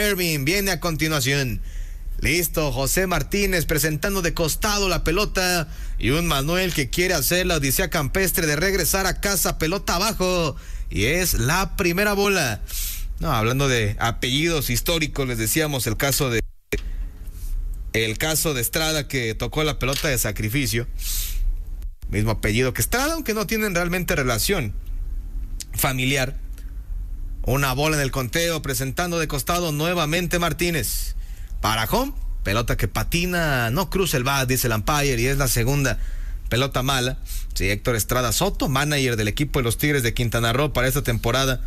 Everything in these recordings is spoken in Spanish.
Ervin viene a continuación. Listo, José Martínez presentando de costado la pelota y un Manuel que quiere hacer la odisea campestre de regresar a casa, pelota abajo, y es la primera bola. No, hablando de apellidos históricos, les decíamos el caso de Estrada, que tocó la pelota de sacrificio, mismo apellido que Estrada, aunque no tienen realmente relación familiar. Una bola en el conteo, presentando de costado nuevamente Martínez. Para home, pelota que patina, no cruza el bat, dice el umpire, y es la segunda pelota mala. Sí, Héctor Estrada Soto, manager del equipo de los Tigres de Quintana Roo para esta temporada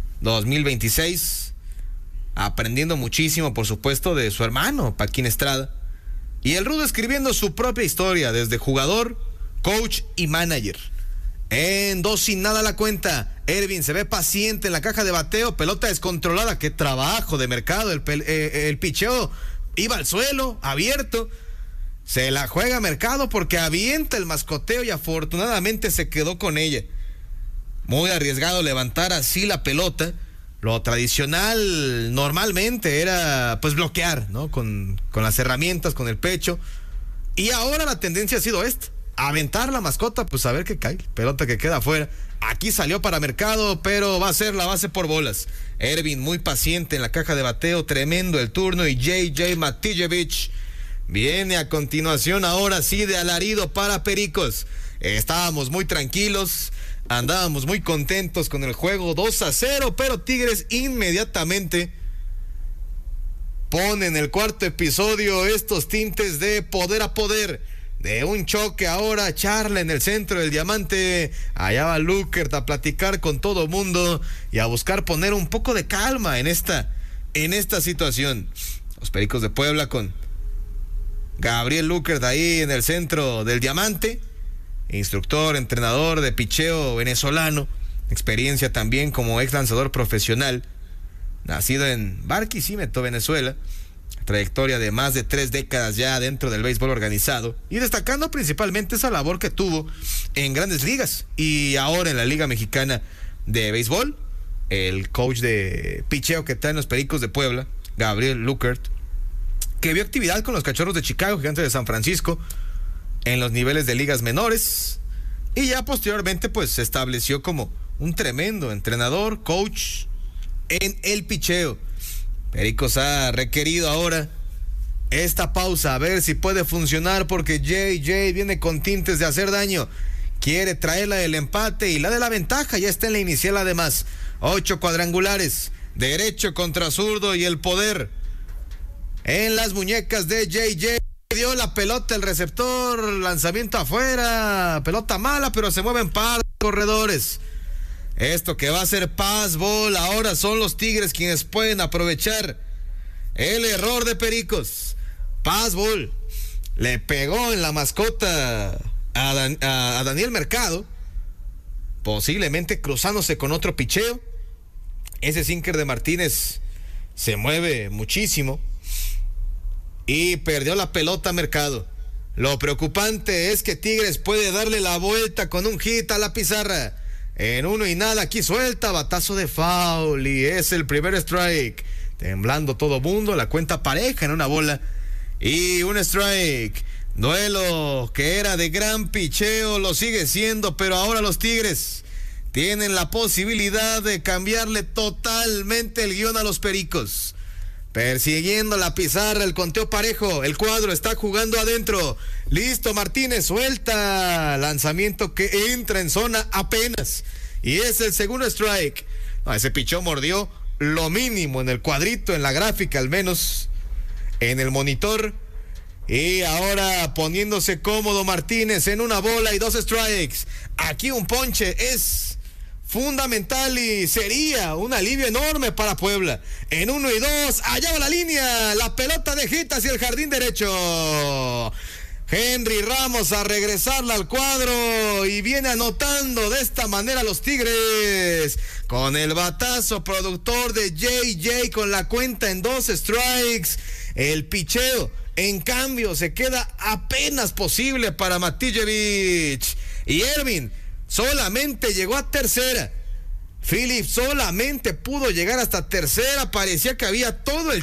2026, aprendiendo muchísimo, por supuesto, de su hermano, Paquín Estrada. Y el Rudo escribiendo su propia historia, desde jugador, coach y manager. En 2-0 la cuenta. Ervin se ve paciente en la caja de bateo, pelota descontrolada. Qué trabajo de mercado, el picheo iba al suelo, abierto. Se la juega Mercado porque avienta el mascoteo y afortunadamente se quedó con ella. Muy arriesgado levantar así la pelota. Lo tradicional normalmente era pues bloquear, ¿no? Con las herramientas, con el pecho. Y ahora la tendencia ha sido esta: aventar la mascota, pues a ver qué cae. Pelota que queda afuera. Aquí salió para Mercado, pero va a ser la base por bolas. Ervin muy paciente en la caja de bateo, tremendo el turno, y JJ Matijevich viene a continuación, ahora sí, de alarido para Pericos. Estábamos muy tranquilos, andábamos muy contentos con el juego 2-0, pero Tigres inmediatamente pone en el cuarto episodio estos tintes de poder a poder. De un choque ahora, charla en el centro del diamante. Allá va Lukert a platicar con todo mundo y a buscar poner un poco de calma en esta situación. Los Pericos de Puebla con Gabriel Lukert ahí en el centro del diamante. Instructor, entrenador de picheo venezolano. Experiencia también como ex lanzador profesional. Nacido en Barquisimeto, Venezuela. Trayectoria de más de 3 décadas ya dentro del béisbol organizado, y destacando principalmente esa labor que tuvo en Grandes Ligas y ahora en la Liga Mexicana de Béisbol. El coach de picheo que traen los Pericos de Puebla, Gabriel Lukert, que vio actividad con los Cachorros de Chicago, Gigantes de San Francisco, en los niveles de ligas menores, y ya posteriormente pues se estableció como un tremendo entrenador, coach en el picheo. Pericos ha requerido ahora esta pausa, a ver si puede funcionar, porque JJ viene con tintes de hacer daño. Quiere traer la del empate y la de la ventaja, ya está en la inicial además. 8 cuadrangulares, derecho contra zurdo, y el poder en las muñecas de JJ. Dio la pelota el receptor, lanzamiento afuera, pelota mala, pero se mueven par de corredores. Esto que va a ser pass ball, ahora son los Tigres quienes pueden aprovechar el error de Pericos. Pass ball, le pegó en la mascota a Daniel Mercado, posiblemente cruzándose con otro picheo. Ese sinker de Martínez se mueve muchísimo y perdió la pelota Mercado. Lo preocupante es que Tigres puede darle la vuelta con un hit a la pizarra. En 1-0, aquí suelta, batazo de foul, y es el primer strike. Temblando todo mundo, la cuenta pareja en una bola y un strike. Duelo que era de gran picheo, lo sigue siendo, pero ahora los Tigres tienen la posibilidad de cambiarle totalmente el guión a los Pericos. Persiguiendo la pizarra, el conteo parejo, el cuadro está jugando adentro. Listo, Martínez suelta, lanzamiento que entra en zona apenas, y es el segundo strike. Ese pichó mordió lo mínimo en el cuadrito, en la gráfica al menos, en el monitor. Y ahora poniéndose cómodo Martínez en una bola y 2 strikes. Aquí un ponche es fundamental y sería un alivio enorme para Puebla. En 1-2, allá va la línea, la pelota de hit hacia el jardín derecho. Henry Ramos a regresarla al cuadro y viene anotando de esta manera los Tigres con el batazo productor de JJ, con la cuenta en 2 strikes. El picheo, en cambio, se queda apenas posible para Matijevich, y Ervin solamente llegó a tercera. Phillips solamente pudo llegar hasta tercera. Parecía que había todo el